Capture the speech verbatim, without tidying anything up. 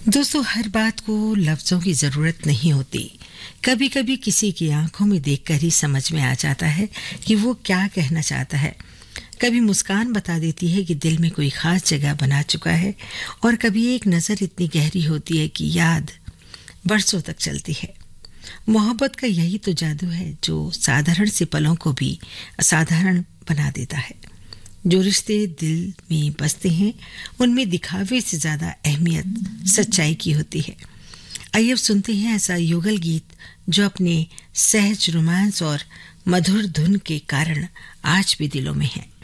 दोस्तों, हर बात को लफ्ज़ों की ज़रूरत नहीं होती। कभी कभी किसी की आंखों में देखकर ही समझ में आ जाता है कि वो क्या कहना चाहता है। कभी मुस्कान बता देती है कि दिल में कोई ख़ास जगह बना चुका है, और कभी एक नज़र इतनी गहरी होती है कि याद बरसों तक चलती है। मोहब्बत का यही तो जादू है, जो साधारण से पलों को भी असाधारण बना देता है। जो रिश्ते दिल में बसते हैं, उनमें दिखावे से ज़्यादा अहमियत सच्चाई की होती है। आइए अब सुनते हैं ऐसा युगल गीत जो अपने सहज रोमांस और मधुर धुन के कारण आज भी दिलों में है।